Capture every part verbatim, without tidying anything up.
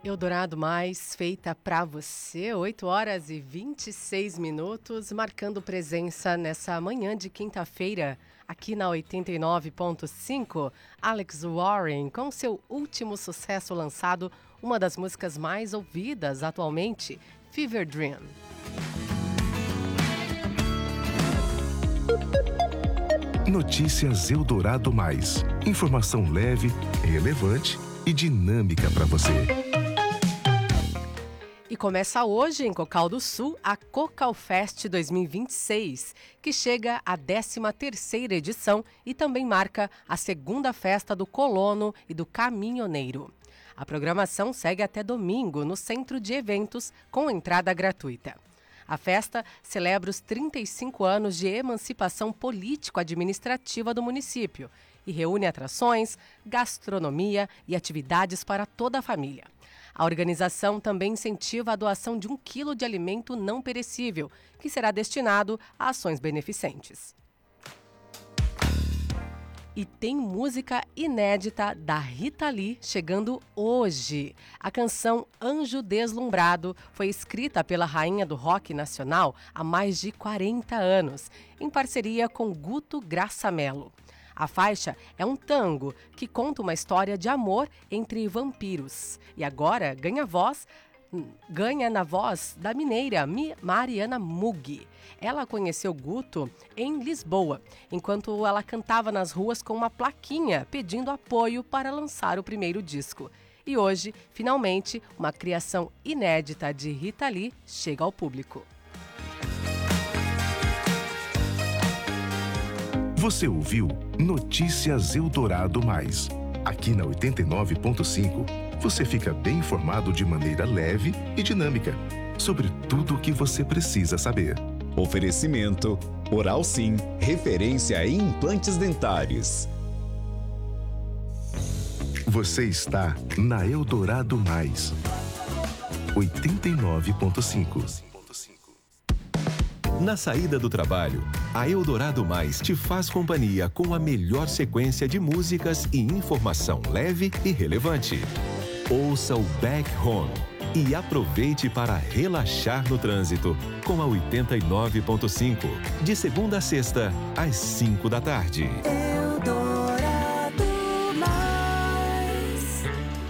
Eldorado Mais, feita pra você, oito horas e vinte e seis minutos, marcando presença nessa manhã de quinta-feira, aqui na oitenta e nove ponto cinco, Alex Warren, com seu último sucesso lançado, uma das músicas mais ouvidas atualmente, Fever Dream. Notícias Eldorado Mais, informação leve, relevante e dinâmica para você. E começa hoje, em Cocal do Sul, a Cocalfest dois mil e vinte e seis, que chega à décima terceira edição e também marca a segunda festa do Colono e do Caminhoneiro. A programação segue até domingo no Centro de Eventos, com entrada gratuita. A festa celebra os trinta e cinco anos de emancipação político-administrativa do município e reúne atrações, gastronomia e atividades para toda a família. A organização também incentiva a doação de um quilo de alimento não perecível, que será destinado a ações beneficentes. E tem música inédita da Rita Lee chegando hoje. A canção Anjo Deslumbrado foi escrita pela rainha do rock nacional há mais de quarenta anos, em parceria com Guto Graça Mello. A faixa é um tango que conta uma história de amor entre vampiros. E agora ganha voz, ganha na voz da mineira Mariana Muggi. Ela conheceu Guto em Lisboa, enquanto ela cantava nas ruas com uma plaquinha pedindo apoio para lançar o primeiro disco. E hoje, finalmente, uma criação inédita de Rita Lee chega ao público. Você ouviu Notícias Eldorado Mais. Aqui na oitenta e nove ponto cinco, você fica bem informado de maneira leve e dinâmica sobre tudo o que você precisa saber. Oferecimento Oral Sim, referência em implantes dentários. Você está na Eldorado Mais, oitenta e nove ponto cinco. Na saída do trabalho, a Eldorado Mais te faz companhia com a melhor sequência de músicas e informação leve e relevante. Ouça o Back Home e aproveite para relaxar no trânsito com a oitenta e nove ponto cinco, de segunda a sexta, às cinco da tarde. Eldorado Mais.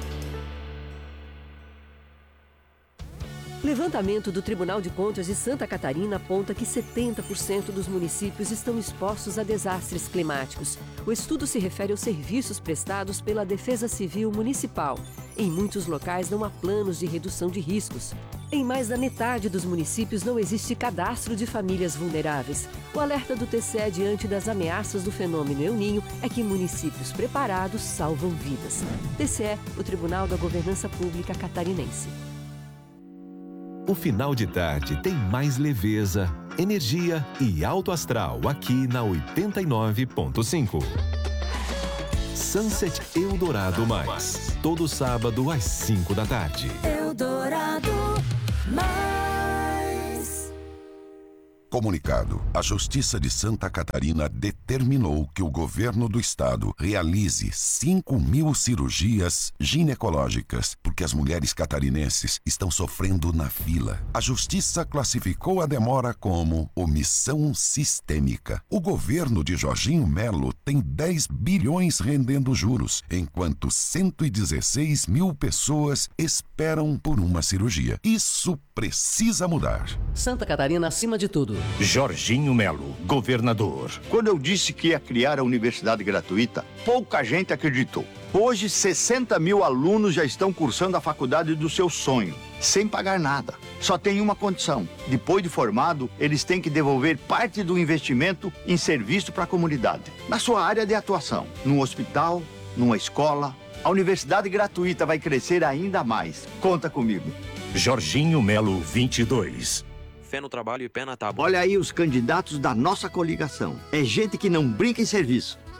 Levantamento do Tribunal de Contas de Santa Catarina aponta que setenta por cento dos municípios estão expostos a desastres climáticos. O estudo se refere aos serviços prestados pela Defesa Civil Municipal. Em muitos locais não há planos de redução de riscos. Em mais da metade dos municípios não existe cadastro de famílias vulneráveis. O alerta do T C E diante das ameaças do fenômeno El Niño é que municípios preparados salvam vidas. T C E, o Tribunal da Governança Pública Catarinense. O final de tarde tem mais leveza, energia e alto astral aqui na oitenta e nove ponto cinco. Sunset Eldorado Mais, todo sábado às cinco da tarde. Eldorado Mais. Comunicado: a Justiça de Santa Catarina determinou que o governo do estado realize cinco mil cirurgias ginecológicas, porque as mulheres catarinenses estão sofrendo na fila. A Justiça classificou a demora como omissão sistêmica. O governo de Jorginho Melo tem dez bilhões rendendo juros, enquanto cento e dezesseis mil pessoas esperam por uma cirurgia. Isso precisa mudar. Santa Catarina acima de tudo. Jorginho Melo, governador. Quando eu disse que ia criar a universidade gratuita, pouca gente acreditou. Hoje, sessenta mil alunos já estão cursando a faculdade do seu sonho, sem pagar nada. Só tem uma condição: depois de formado, eles têm que devolver parte do investimento em serviço para a comunidade. Na sua área de atuação, num hospital, numa escola, a universidade gratuita vai crescer ainda mais. Conta comigo. Jorginho Melo, vinte e dois. Fé no trabalho e pé na tábua. Olha aí os candidatos da nossa coligação. É gente que não brinca em serviço.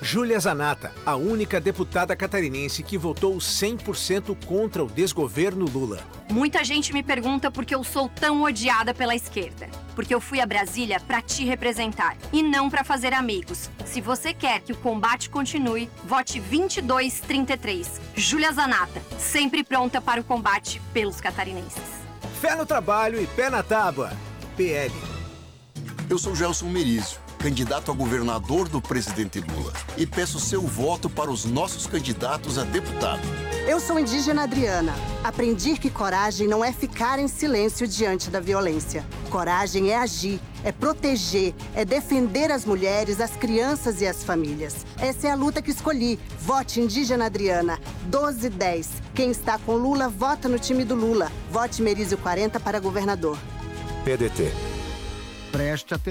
Júlia Zanata, a única deputada catarinense que votou cem por cento contra o desgoverno Lula. Muita gente me pergunta por que eu sou tão odiada pela esquerda. Porque eu fui a Brasília para te representar e não para fazer amigos. Se você quer que o combate continue, vote vinte e dois trinta e três. Júlia Zanata, sempre pronta para o combate pelos catarinenses. Fé no trabalho e pé na tábua. P L. Eu sou Gelson Merizio, candidato a governador do presidente Lula, e peço seu voto para os nossos candidatos a deputado. Eu sou indígena Adriana. Aprendi que coragem não é ficar em silêncio diante da violência. Coragem é agir, é proteger, é defender as mulheres, as crianças e as famílias. Essa é a luta que escolhi. Vote indígena Adriana, doze dez. Quem está com Lula, vota no time do Lula. Vote Merizio quarenta para governador. P D T. Preste atenção.